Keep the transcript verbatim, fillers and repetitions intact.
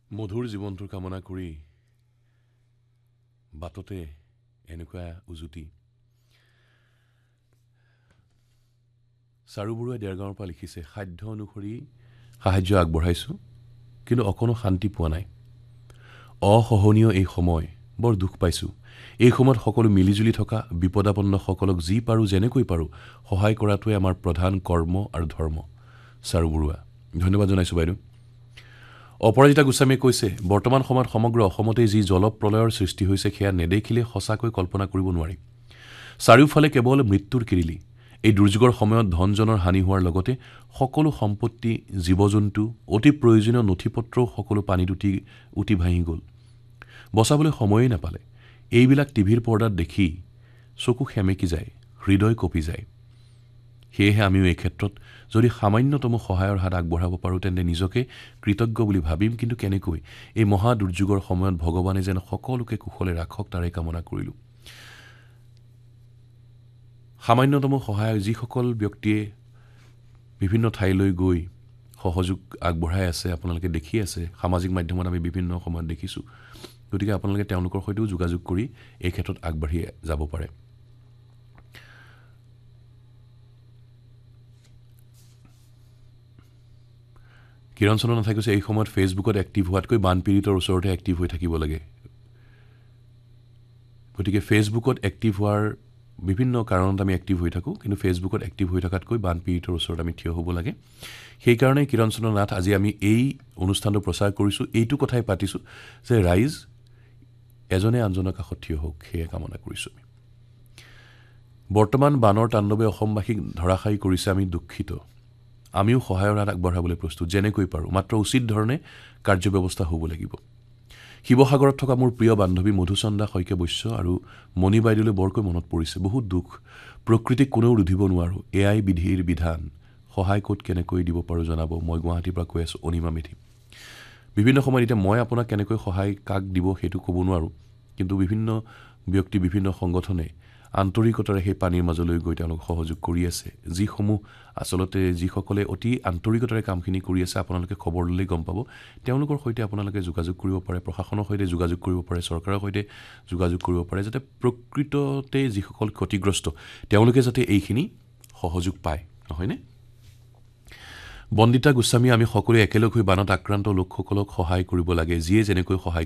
মধুৰ জীৱনটোৰ কামনা কৰি বাটতে এনেকুৱা উজুতি চাৰু বৰুৱাই দেৰগাঁৱৰ পৰা লিখিছে সাধ্য অনুসৰি সাহায্য আগবঢ়াইছোঁ কিন্তু অকণো শান্তি পোৱা নাই অসহনীয় এই সময় বৰ দুখ পাইছোঁ এই সময়ত সকলো মিলিজুলি থকা বিপদাপন্ন সকলক যি পাৰোঁ যেনেকৈ পাৰোঁ সহায় কৰাটোৱে আমাৰ প্ৰধান কৰ্ম আৰু ধৰ্ম চাৰু বৰুৱা ধন্যবাদ জনাইছোঁ বাইদেউ অপৰাজিতা গোস্বামীয়ে কৈছে বৰ্তমান সময়ত সমগ্ৰ অসমতে যি জলপ্ৰলয়ৰ সৃষ্টি হৈছে সেয়া নেদেখিলে সঁচাকৈ কল্পনা কৰিব নোৱাৰি চাৰিওফালে কেৱল মৃত্যুৰ কিৰিলি এই দুৰ্যোগৰ সময়ত ধনজনৰ হানি হোৱাৰ লগতে সকলো সম্পত্তি জীৱ-জন্তু অতি প্ৰয়োজনীয় নথিপত্ৰও সকলো পানীত উটি উটি ভাহি গ'ল বচাবলৈ সময়েই নাপালে এইবিলাক টিভিৰ পৰ্দাত দেখি চকু সেমেকি যায় হৃদয় কঁপি যায় সেয়েহে আমিও এই ক্ষেত্ৰত যদি সামান্যতম সহায়ৰ হাত আগবঢ়াব পাৰোঁ তেন্তে নিজকে কৃতজ্ঞ বুলি ভাবিম কিন্তু কেনেকৈ এই মহা দুৰ্যোগৰ সময়ত ভগৱানে যেন সকলোকে কুশলে ৰাখক তাৰে কামনা কৰিলোঁ সামান্যতম সহায় যিসকল ব্যক্তিয়ে বিভিন্ন ঠাইলৈ গৈ সহযোগ আগবঢ়াই আছে আপোনালোকে দেখি আছে সামাজিক মাধ্যমত আমি বিভিন্ন সময়ত দেখিছোঁ গতিকে আপোনালোকে তেওঁলোকৰ সৈতেও যোগাযোগ কৰি এই ক্ষেত্ৰত আগবাঢ়ি যাব পাৰে কিৰণ চন্দ্ৰ নাথাই কৈছে এই সময়ত ফেচবুকত এক্টিভ হোৱাতকৈ বানপীড়িতৰ ওচৰতে এক্টিভ হৈ থাকিব লাগে গতিকে ফেচবুকত এক্টিভ হোৱাৰ বিভিন্ন কাৰণত আমি এক্টিভ হৈ থাকোঁ কিন্তু ফেচবুকত এক্টিভ হৈ থকাতকৈ বানপীড়িতৰ ওচৰত আমি থিয় হ'ব লাগে সেইকাৰণে কিৰণ চন্দ্ৰ নাথ আজি আমি এই অনুষ্ঠানটো প্ৰচাৰ কৰিছোঁ এইটো কথাই পাতিছোঁ যে ৰাইজ এজনে আনজনৰ কাষত থিয় হওক সেয়ে কামনা কৰিছোঁ আমি বৰ্তমান বানৰ তাণ্ডৱে অসমবাসীক ধৰাশায়ী কৰিছে আমি দুখিত আমিও সহায়ৰ হাত আগবঢ়াবলৈ প্ৰস্তুত যেনেকৈ পাৰোঁ মাত্ৰ উচিত ধৰণে কাৰ্যব্যৱস্থা হ'ব লাগিব শিৱসাগৰত থকা মোৰ প্ৰিয় বান্ধৱী মধুচন্দা শইকীয়া বৈশ্য আৰু মণি বাইদেউলৈ বৰকৈ মনত পৰিছে বহুত দুখ প্ৰকৃতিক কোনেও ৰুধিব নোৱাৰোঁ এয়াই বিধিৰ বিধান সহায় ক'ত কেনেকৈ দিব পাৰোঁ জনাব মই গুৱাহাটীৰ পৰা কৈ আছোঁ অনিমা মেধি বিভিন্ন সময়ত এতিয়া মই আপোনাক কেনেকৈ সহায় কাক দিব সেইটো ক'ব নোৱাৰোঁ কিন্তু বিভিন্ন ব্যক্তি বিভিন্ন সংগঠনে আন্তৰিকতাৰে সেই পানীৰ মাজলৈ গৈ তেওঁলোক সহযোগ কৰি আছে যিসমূহ আচলতে যিসকলে অতি আন্তৰিকতাৰে কামখিনি কৰি আছে আপোনালোকে খবৰ ল'লেই গম পাব তেওঁলোকৰ সৈতে আপোনালোকে যোগাযোগ কৰিব পাৰে প্ৰশাসনৰ সৈতে যোগাযোগ কৰিব পাৰে চৰকাৰৰ সৈতে যোগাযোগ কৰিব পাৰে যাতে প্ৰকৃততে যিসকল ক্ষতিগ্ৰস্ত তেওঁলোকে যাতে এইখিনি সহযোগ পায় নহয়নে বন্দিতা গোস্বামী আমি সকলোৱে একেলগ হৈ বানত আক্ৰান্ত লোকসকলক সহায় কৰিব লাগে যিয়ে যেনেকৈ সহায়